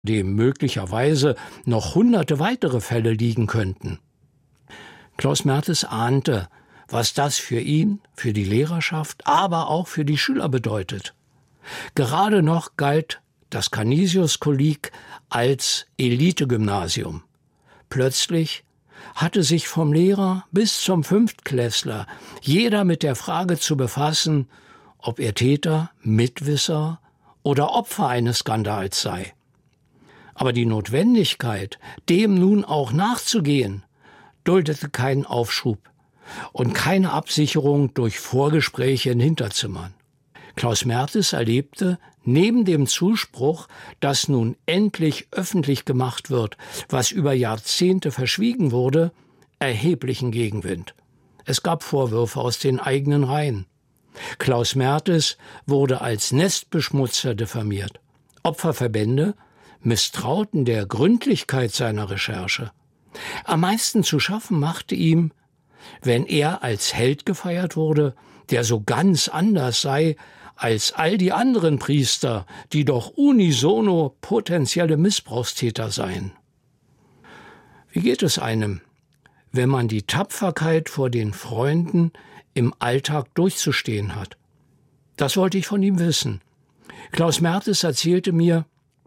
dem möglicherweise noch hunderte weitere Fälle liegen könnten. Klaus Mertes ahnte, was das für ihn, für die Lehrerschaft, aber auch für die Schüler bedeutet. Gerade noch galt das Canisius-Kolleg als Elite-Gymnasium. Plötzlich hatte sich vom Lehrer bis zum Fünftklässler jeder mit der Frage zu befassen, ob er Täter, Mitwisser oder Opfer eines Skandals sei. Aber die Notwendigkeit, dem nun auch nachzugehen, duldete keinen Aufschub und keine Absicherung durch Vorgespräche in Hinterzimmern. Klaus Mertes erlebte neben dem Zuspruch, dass nun endlich öffentlich gemacht wird, was über Jahrzehnte verschwiegen wurde, erheblichen Gegenwind. Es gab Vorwürfe aus den eigenen Reihen. Klaus Mertes wurde als Nestbeschmutzer diffamiert. Opferverbände misstrauten der Gründlichkeit seiner Recherche. Am meisten zu schaffen machte ihm, wenn er als Held gefeiert wurde, der so ganz anders sei als all die anderen Priester, die doch unisono potenzielle Missbrauchstäter seien. Wie geht es einem, wenn man die Tapferkeit vor den Freunden im Alltag durchzustehen hat? Das wollte ich von ihm wissen. Klaus Mertes erzählte mir,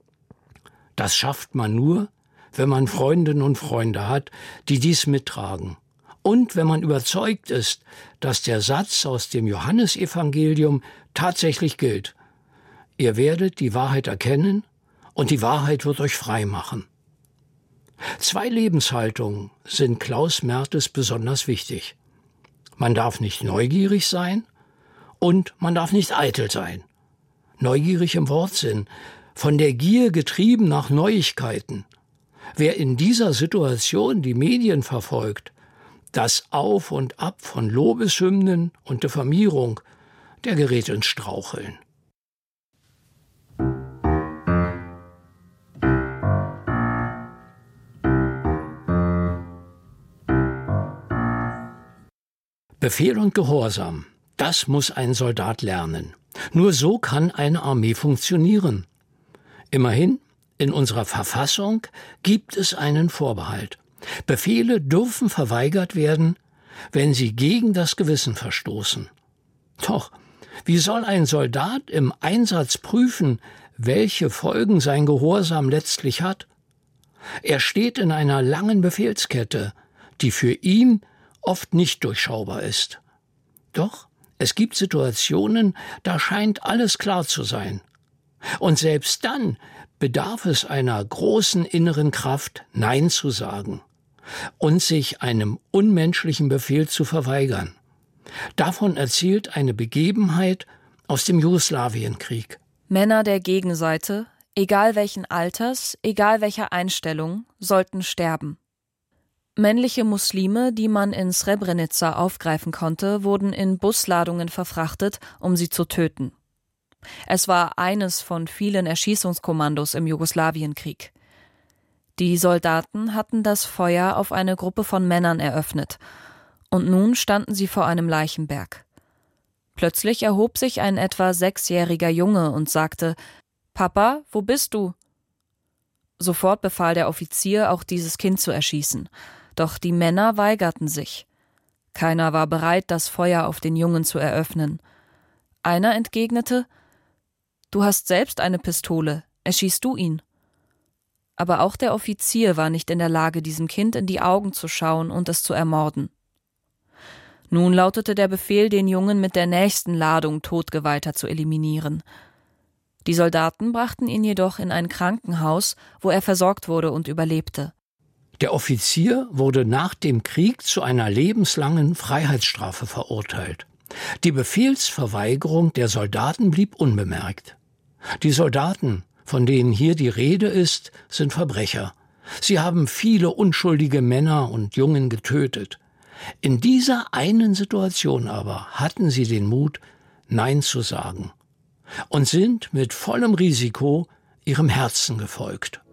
das schafft man nur, wenn man Freundinnen und Freunde hat, die dies mittragen. Und wenn man überzeugt ist, dass der Satz aus dem Johannesevangelium tatsächlich gilt. Ihr werdet die Wahrheit erkennen und die Wahrheit wird euch frei machen. 2 Lebenshaltungen sind Klaus Mertes besonders wichtig. Man darf nicht neugierig sein und man darf nicht eitel sein. Neugierig im Wortsinn, von der Gier getrieben nach Neuigkeiten. Wer in dieser Situation die Medien verfolgt, das Auf und Ab von Lobeshymnen und Diffamierung, der gerät ins Straucheln. Befehl und Gehorsam, das muss ein Soldat lernen. Nur so kann eine Armee funktionieren. Immerhin, in unserer Verfassung gibt es einen Vorbehalt. Befehle dürfen verweigert werden, wenn sie gegen das Gewissen verstoßen. Doch, wie soll ein Soldat im Einsatz prüfen, welche Folgen sein Gehorsam letztlich hat? Er steht in einer langen Befehlskette, die für ihn oft nicht durchschaubar ist. Doch es gibt Situationen, da scheint alles klar zu sein. Und selbst dann bedarf es einer großen inneren Kraft, Nein zu sagen und sich einem unmenschlichen Befehl zu verweigern. Davon erzählt eine Begebenheit aus dem Jugoslawienkrieg. Männer der Gegenseite, egal welchen Alters, egal welcher Einstellung, sollten sterben. Männliche Muslime, die man in Srebrenica aufgreifen konnte, wurden in Busladungen verfrachtet, um sie zu töten. Es war eines von vielen Erschießungskommandos im Jugoslawienkrieg. Die Soldaten hatten das Feuer auf eine Gruppe von Männern eröffnet, und nun standen sie vor einem Leichenberg. Plötzlich erhob sich ein etwa 6-jähriger Junge und sagte: »Papa, wo bist du?« Sofort befahl der Offizier, auch dieses Kind zu erschießen. Doch die Männer weigerten sich. Keiner war bereit, das Feuer auf den Jungen zu eröffnen. Einer entgegnete: »Du hast selbst eine Pistole, erschießt du ihn?« Aber auch der Offizier war nicht in der Lage, diesem Kind in die Augen zu schauen und es zu ermorden. Nun lautete der Befehl, den Jungen mit der nächsten Ladung Todgeweihter zu eliminieren. Die Soldaten brachten ihn jedoch in ein Krankenhaus, wo er versorgt wurde und überlebte. Der Offizier wurde nach dem Krieg zu einer lebenslangen Freiheitsstrafe verurteilt. Die Befehlsverweigerung der Soldaten blieb unbemerkt. Die Soldaten, von denen hier die Rede ist, sind Verbrecher. Sie haben viele unschuldige Männer und Jungen getötet. In dieser einen Situation aber hatten sie den Mut, Nein zu sagen und sind mit vollem Risiko ihrem Herzen gefolgt.